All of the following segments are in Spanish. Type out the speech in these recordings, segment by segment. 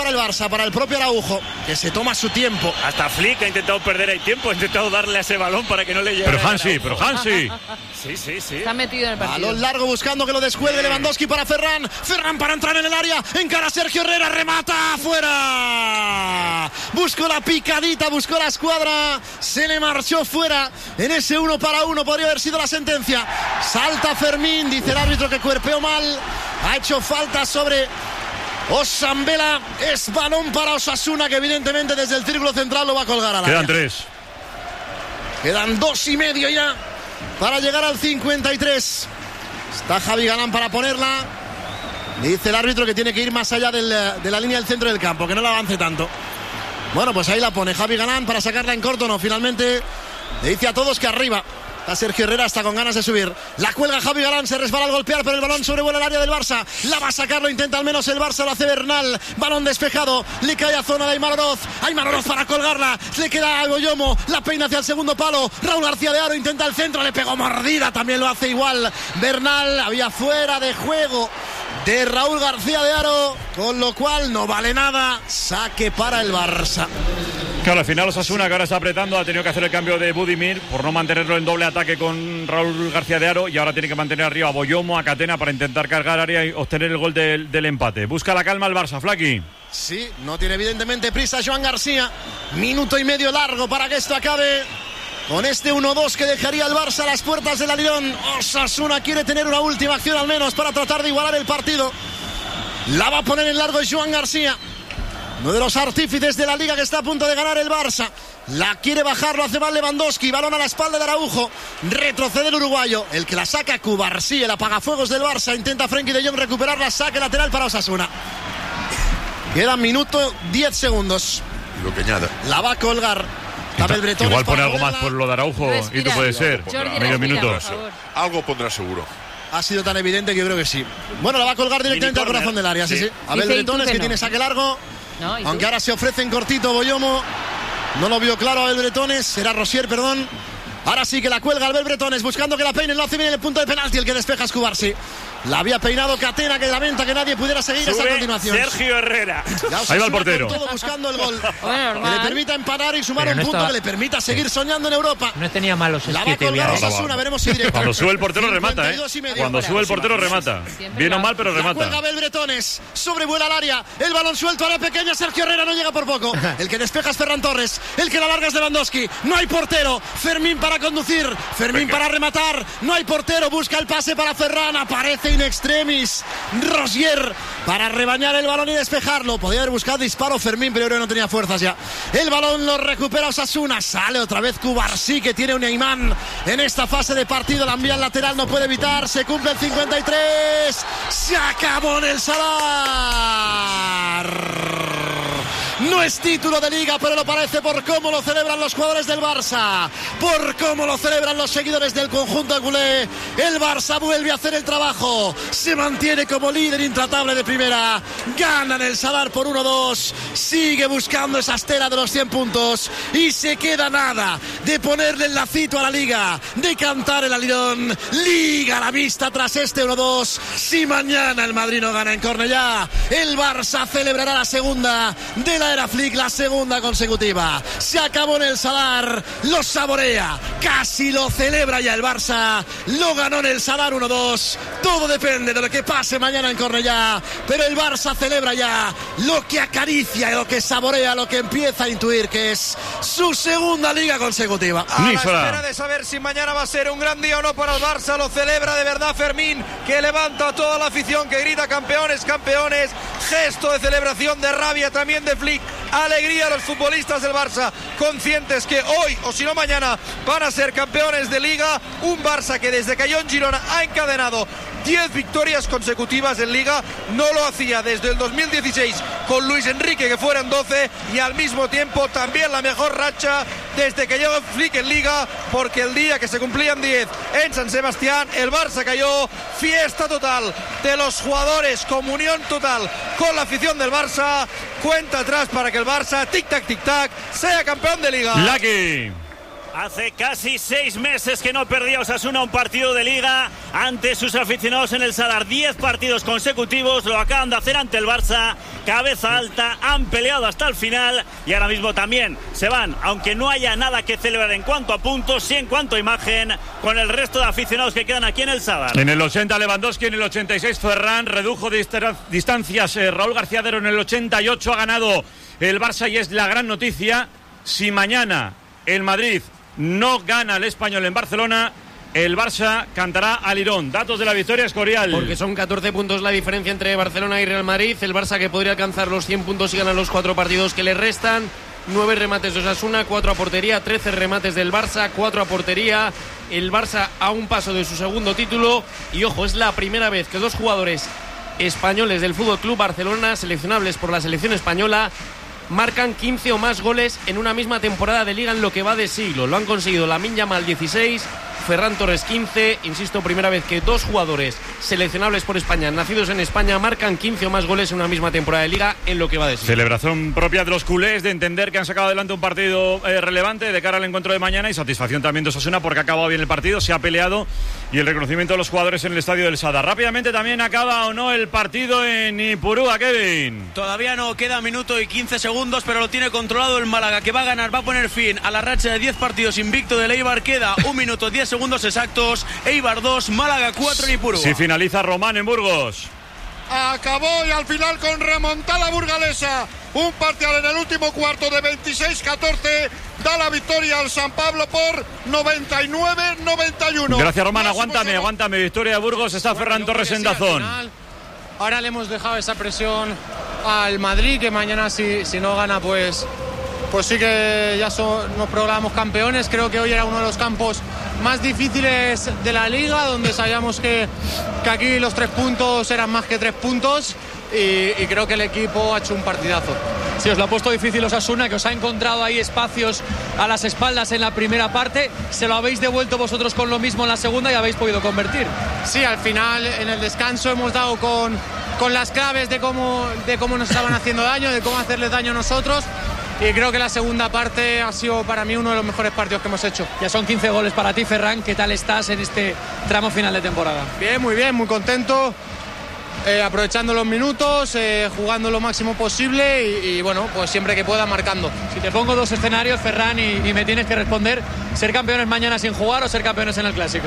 para el Barça, para el propio Araujo, que se toma su tiempo. Hasta Flick ha intentado perder el tiempo, ha intentado darle a ese balón para que no le llegue. Pero Hansi. Sí. Está metido en el partido. Balón largo buscando que lo descuelgue Lewandowski para Ferran. Ferran para entrar en el área. Encara Sergio Herrera, remata fuera. Buscó la picadita, buscó la escuadra. Se le marchó fuera. En ese 1-1 podría haber sido la sentencia. Salta Fermín, dice el árbitro que cuerpeó mal. Ha hecho falta sobre Osambela. Es balón para Osasuna, que evidentemente desde el círculo central lo va a colgar al área. Quedan 3. Quedan 2,5 ya para llegar al 53. Está Javi Galán para ponerla. Dice el árbitro que tiene que ir más allá de la línea del centro del campo, que no la avance tanto. Bueno, pues ahí la pone Javi Galán para sacarla en corto. No, finalmente le dice a todos que arriba. Está Sergio Herrera, está con ganas de subir. La cuelga Javi Galán, se resbala al golpear, pero el balón sobrevuela el área del Barça. La va a sacar, lo intenta al menos el Barça, lo hace Bernal. Balón despejado, le cae a zona de Aimar Oroz. Aimar Oroz para colgarla, le queda a Boyomo, la peina hacia el segundo palo. Raúl García de Haro intenta el centro, le pegó mordida, también lo hace igual Bernal. Había fuera de juego de Raúl García de Haro, con lo cual no vale nada. Saque para el Barça. Claro, al final Osasuna, que ahora está apretando, ha tenido que hacer el cambio de Budimir por no mantenerlo en doble ataque con Raúl García de Haro, y ahora tiene que mantener arriba a Boyomo, a Catena, para intentar cargar área y obtener el gol del empate. Busca la calma el Barça, Flaqui. Sí, no tiene evidentemente prisa Joan García. Minuto y medio largo para que esto acabe con este 1-2 que dejaría el Barça a las puertas del Alirón. Osasuna quiere tener una última acción al menos para tratar de igualar el partido. La va a poner en largo Joan García, uno de los artífices de la liga, que está a punto de ganar el Barça. La quiere bajar, lo hace mal Lewandowski. Balón a la espalda de Araujo. Retrocede el uruguayo. El que la saca, Cubarsí, el apagafuegos del Barça. Intenta Frenkie de Jong recuperarla. Saque lateral para Osasuna. Queda minuto 10 segundos. Lo que añada. La va a colgar. Igual pone algo más por lo de Araujo. Y tú puede ser. Medio minuto. Algo pondrá seguro. Ha sido tan evidente que yo creo que sí. Bueno, la va a colgar directamente al corazón del área. Sí. Abel Bretones, que tiene saque largo. No, aunque ahora se ofrece en cortito Boyomo. No lo vio claro Abel Bretones. Será Rosier, perdón. Ahora sí que la cuelga Abel Bretones, buscando que la peine. Lo hace bien en el punto de penalti. El que despeja es Cubarsí. La había peinado Catena, que lamenta que nadie pudiera seguir esa continuación. Sergio Herrera. Ahí va el portero. Todo buscando el gol. Que le permita emparar y sumar un punto que le permita seguir soñando en Europa. No tenía malos la va a colgar Osasuna, veremos si directo. Cuando sube el portero remata, Cuando sube el portero remata. Bien o mal, pero remata. Juega Abel Bretones, sobrevuela al área. El balón suelto a la pequeña. Sergio Herrera no llega por poco. El que despeja es Ferran Torres. El que la larga es Lewandowski. No hay portero. Fermín para conducir. Fermín para rematar. No hay portero. Busca el pase para Ferran. Aparece in extremis Rosier para rebañar el balón y despejarlo. Podía haber buscado disparo Fermín, pero creo que no tenía fuerzas ya. El balón lo recupera Osasuna. Sale otra vez Cubarsí, que tiene un imán en esta fase de partido. La envía al lateral, no puede evitar. Se cumple el 53. Se acabó en el Sadar. No es título de liga, pero lo parece por cómo lo celebran los jugadores del Barça, por cómo lo celebran los seguidores del conjunto culé. El Barça vuelve a hacer el trabajo, se mantiene como líder intratable de primera, gana en el Sadar por 1-2, sigue buscando esa estela de los 100 puntos y se queda nada de ponerle el lacito a la liga, de cantar el alirón. Liga a la vista tras este 1-2. Si mañana el Madrid no gana en Cornellá, el Barça celebrará la segunda de la era Flick, la segunda consecutiva. Se acabó en el Sadar, lo saborea, casi lo celebra ya el Barça. Lo ganó en el Sadar 1-2. Todo depende de lo que pase mañana en Cornellá, pero el Barça celebra ya lo que acaricia y lo que saborea, lo que empieza a intuir que es su segunda liga consecutiva. A la espera de saber si mañana va a ser un gran día o no para el Barça, lo celebra de verdad Fermín, que levanta a toda la afición, que grita campeones, campeones. Gesto de celebración, de rabia también de Flick. Alegría a los futbolistas del Barça, conscientes que hoy o si no mañana van a ser campeones de liga. Un Barça que desde que cayó en Girona ha encadenado 10 victorias consecutivas en Liga. No lo hacía desde el 2016 con Luis Enrique, que fueran 12, y al mismo tiempo también la mejor racha desde que llegó Flick en Liga, porque el día que se cumplían 10 en San Sebastián, el Barça cayó. Fiesta total de los jugadores, comunión total con la afición del Barça. Cuenta atrás para que el Barça, tic-tac, tic-tac, sea campeón de Liga. Lucky. Hace casi 6 meses que no perdía Osasuna un partido de Liga ante sus aficionados en el Sadar. 10 partidos consecutivos, lo acaban de hacer ante el Barça. Cabeza alta, han peleado hasta el final y ahora mismo también se van, aunque no haya nada que celebrar en cuanto a puntos, sí en cuanto a imagen, con el resto de aficionados que quedan aquí en el Sadar. En el 80 Lewandowski, en el 86 Ferran, redujo distancias Raúl García de Aro en el 88, ha ganado el Barça y es la gran noticia. Si mañana el Madrid no gana el Español en Barcelona, el Barça cantará al Lirón. Datos de la victoria, Escorial. Porque son 14 puntos la diferencia entre Barcelona y Real Madrid. El Barça que podría alcanzar los 100 puntos si gana los 4 partidos que le restan. 9 remates de Osasuna, 4 a portería, 13 remates del Barça, 4 a portería. El Barça a un paso de su segundo título. Y ojo, es la primera vez que 2 jugadores españoles del FC Barcelona, seleccionables por la selección española, marcan 15 o más goles en una misma temporada de Liga en lo que va de siglo. Lo han conseguido Lamine Yamal 16, Ferran Torres 15. Insisto, primera vez que 2 jugadores seleccionables por España, nacidos en España, marcan 15 o más goles en una misma temporada de Liga en lo que va de siglo. Celebración propia de los culés, de entender que han sacado adelante un partido relevante de cara al encuentro de mañana, y satisfacción también de Osasuna porque ha acabado bien el partido, se ha peleado, y el reconocimiento de los jugadores en el estadio del Sadar. Rápidamente también, ¿acaba o no el partido en Ipurúa, Kevin? Todavía no, queda minuto y 15 segundos, pero lo tiene controlado el Málaga, que va a ganar, va a poner fin a la racha de 10 partidos invicto del Eibar. Queda 1 minuto 10 segundos exactos. Eibar 2, Málaga 4 en Ipurúa. Si finaliza Román en Burgos. Acabó y al final con remontada burgalesa. Un parcial en el último cuarto de 26-14 da la victoria al San Pablo por 99-91. Gracias, Román. Aguántame. Victoria de Burgos. Está Ferran Torres en Dazón. Ahora le hemos dejado esa presión al Madrid, que mañana si no gana pues sí que ya nos proclamamos campeones. Creo que hoy era uno de los campos más difíciles de la Liga, donde sabíamos que aquí los 3 puntos eran más que 3 puntos, y creo que el equipo ha hecho un partidazo. Sí, os lo ha puesto difícil Osasuna, que os ha encontrado ahí espacios a las espaldas en la primera parte. Se lo habéis devuelto vosotros con lo mismo en la segunda y habéis podido convertir. Sí, al final en el descanso hemos dado con las claves de cómo nos estaban haciendo daño, de cómo hacerles daño a nosotros. Y creo que la segunda parte ha sido para mí uno de los mejores partidos que hemos hecho. Ya son 15 goles para ti, Ferran. ¿Qué tal estás en este tramo final de temporada? Bien, muy contento. Aprovechando los minutos, jugando lo máximo posible y bueno, pues siempre que pueda marcando. Si te pongo 2 escenarios, Ferran, y me tienes que responder, ¿ser campeones mañana sin jugar o ser campeones en el Clásico?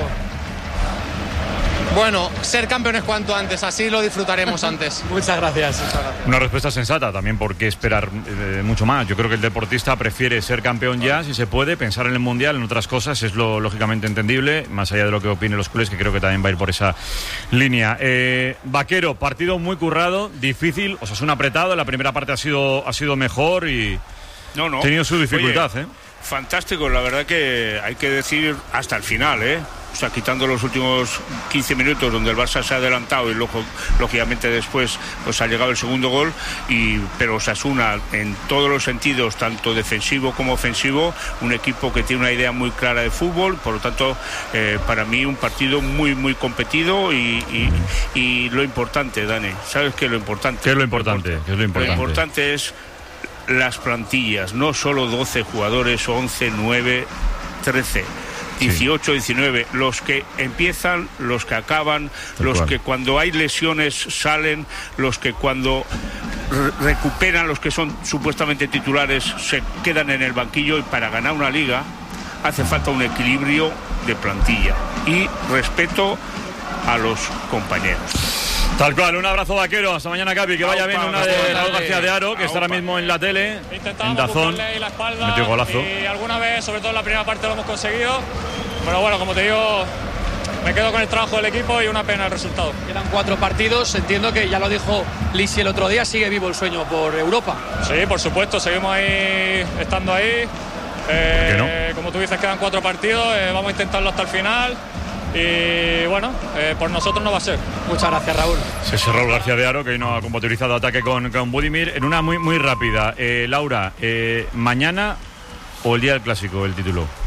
Bueno, ser campeones cuanto antes, así lo disfrutaremos antes. Muchas gracias. Una respuesta sensata, también porque esperar mucho más. Yo creo que el deportista prefiere ser campeón ya, si se puede, pensar en el Mundial, en otras cosas, es lo lógicamente entendible, más allá de lo que opinen los culés, que creo que también va a ir por esa línea. Vaquero, partido muy currado, difícil, Osasuna apretado, la primera parte ha sido mejor y ha tenido su dificultad. Oye, fantástico, la verdad que hay que decir hasta el final, O sea, quitando los últimos 15 minutos donde el Barça se ha adelantado y lógicamente después pues ha llegado el segundo gol, pero Osasuna en todos los sentidos, tanto defensivo como ofensivo, un equipo que tiene una idea muy clara de fútbol, por lo tanto para mí un partido muy competido y lo importante, Dani, ¿sabes qué es lo importante? ¿Qué es lo importante? Lo importante es las plantillas, no solo 12 jugadores o 11, 9, 13. 18, 19, los que empiezan, los que acaban, los que cuando hay lesiones salen, los que cuando recuperan, los que son supuestamente titulares se quedan en el banquillo, y para ganar una liga hace falta un equilibrio de plantilla y respeto a los compañeros. Tal cual, un abrazo, Vaquero, hasta mañana, Capi, que vaya bien. Una de Raúl García de Aro, que está ahora mismo en la tele, en Dazón, la espalda, metió golazo. Y alguna vez, sobre todo en la primera parte, lo hemos conseguido, pero bueno, como te digo, me quedo con el trabajo del equipo y una pena el resultado. Quedan 4 partidos, entiendo que ya lo dijo Lisi el otro día, sigue vivo el sueño por Europa. Sí, por supuesto, seguimos ahí, estando ahí. Como tú dices, quedan 4 partidos, vamos a intentarlo hasta el final. Y bueno, por nosotros no va a ser. Muchas gracias, Raúl. Sí, es Raúl García de Aro, que hoy no ha compatibilizado ataque con Budimir. En una muy rápida, Laura, ¿mañana o el día del Clásico el título?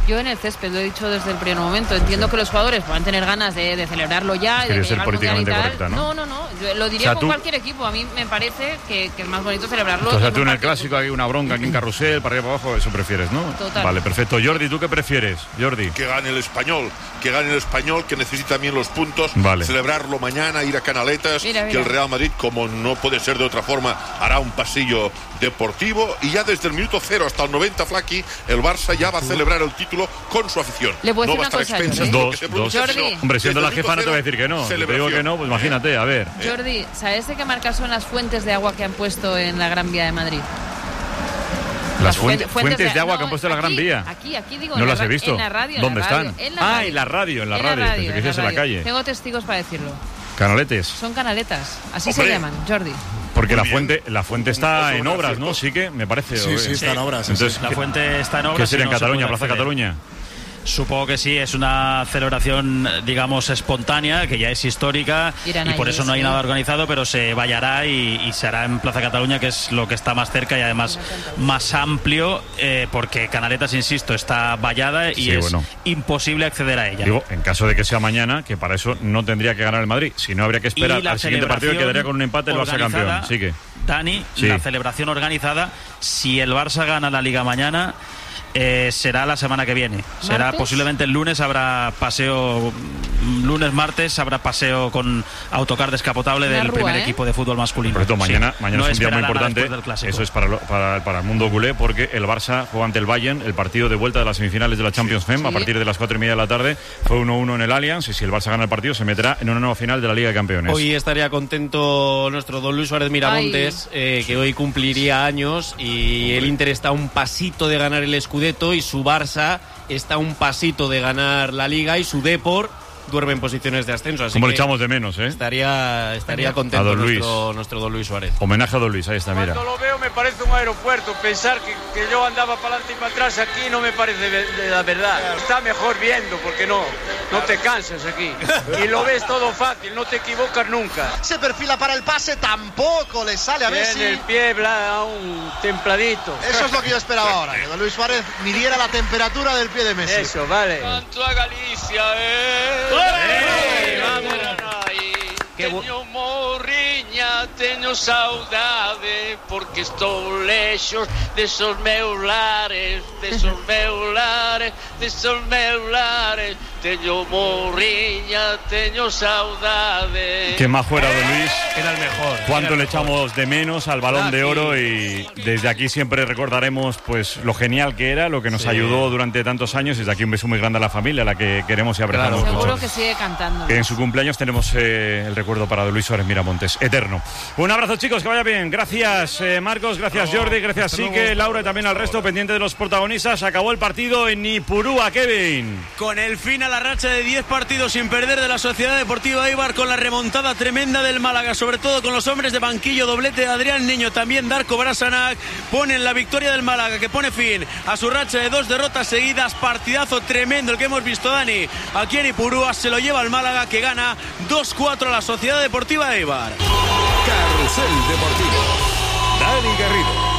Yo en el césped, lo he dicho desde el primer momento. Entiendo que los jugadores puedan tener ganas de celebrarlo ya. Quería ser políticamente correcta, ¿no? No. Yo lo diría con cualquier equipo. A mí me parece que es más bonito celebrarlo. O sea, tú en el clásico hay una bronca aquí en Carrusel, para arriba para abajo, eso prefieres, ¿no? Total. Vale, perfecto. Jordi, ¿tú qué prefieres? Jordi. Que gane el Español, que necesita también los puntos. Vale. Celebrarlo mañana, ir a Canaletas. Mira. Que el Real Madrid, como no puede ser de otra forma, hará un pasillo deportivo. Y ya desde el minuto 0 hasta el 90, Flaqui, el Barça ya va a celebrar el título con su afición. Le puedo no decir va a una estar cosa, expensas Dos. Jordi. Hombre, siendo la desde el jefa no te voy a minuto decir que no. cero, Te digo que no, pues imagínate, a ver. Jordi, ¿sabes de qué marca son las fuentes de agua que han puesto en la Gran Vía de Madrid? Las fuentes de agua que han puesto en la Gran Vía. Aquí digo. No las he visto. En la radio. ¿Dónde están? En la radio. En la radio. Pensé que dices en la calle. Tengo testigos para decirlo. Canaletes. Son canaletas. Así Hombre. se llaman, Jordi. Porque la fuente está en obras, ¿no? Sí que me parece. Sí, está en obras. Entonces, La fuente está en obras. ¿qué sería en y no se Cataluña, puede Plaza acceder. Cataluña? Supongo que sí, es una celebración, digamos, espontánea, que ya es histórica Irán y por allí, eso no hay sí. nada organizado, pero se vallará y se hará en Plaza Cataluña, que es lo que está más cerca y además más amplio, porque Canaletas, insisto, está vallada y Sí, es bueno. imposible acceder a ella. Digo, en caso de que sea mañana, que para eso no tendría que ganar el Madrid. Si no, habría que esperar Y la al siguiente partido y celebración quedaría con un empate el Barça campeón. organizada, Sigue. Dani, Sí. la celebración organizada, si el Barça gana la Liga mañana, será la semana que viene. Será ¿Martes? posiblemente el lunes, habrá paseo, lunes-martes habrá paseo con autocar descapotable Una del rúa, primer ¿eh? equipo de fútbol masculino. Por cierto, mañana, Sí. mañana No es un día muy esperarán a importante. después del clásico. Eso es para el mundo culé, porque el Barça juega ante el Bayern, el partido de vuelta de las semifinales de la Champions FEM, a partir de las 4:30 de la tarde. Fue 1-1 en el Allianz, y si el Barça gana el partido, se meterá en una nueva final de la Liga de Campeones. Hoy estaría contento nuestro don Luis Suárez Miramontes, que hoy cumpliría años, y el Inter está a un pasito de ganar el Scudetto y su Barça está a un pasito de ganar la Liga, y su Depor duerme en posiciones de ascenso. Así Como le que echamos de menos, ¿eh? estaría A contento don Luis. nuestro don Luis Suárez. Homenaje a don Luis, ahí está, mira. Cuando lo veo me parece un aeropuerto. Pensar que yo andaba para adelante y para atrás aquí no me parece de la verdad. Está mejor viendo porque no te cansas aquí. Y lo ves todo fácil, no te equivocas nunca. Se perfila para el pase, tampoco le sale a Messi. Tiene el pie aún templadito. Eso es lo que yo esperaba ahora, que don Luis Suárez midiera la temperatura del pie de Messi. Eso, vale. Canto a Galicia, Teño morriña, teño saudade, porque estou lexos desos meus lares, desos meus lares, desos meus lares. Teño morriña, teño saudade. Que más fuera don Luis. Era el mejor. Cuánto le echamos de menos al Balón de Oro, y desde aquí siempre recordaremos pues lo genial que era, lo que nos ayudó durante tantos años. Desde aquí un beso muy grande a la familia, a la que queremos y abrazamos mucho. Seguro que sigue cantando. En su cumpleaños tenemos el recuerdo para don Luis Suárez Miramontes, eterno. Un abrazo, chicos, que vaya bien. Gracias, Marcos, gracias, Jordi, gracias, Sique, Laura, y también al resto, pendiente de los protagonistas. Acabó el partido en Ipurúa, Kevin. Con el fin a la racha de 10 partidos sin perder de la Sociedad Deportiva Eibar, con la remontada tremenda del Málaga, sobre todo con los hombres de banquillo, doblete de Adrián Niño, también Darko Brasanac, ponen la victoria del Málaga, que pone fin a su racha de 2 derrotas seguidas. Partidazo tremendo el que hemos visto, Dani, aquí en Ipurúa. Se lo lleva el Málaga, que gana 2-4 a la Sociedad Deportiva Eibar. Carrusel Deportivo. Dani Garrido.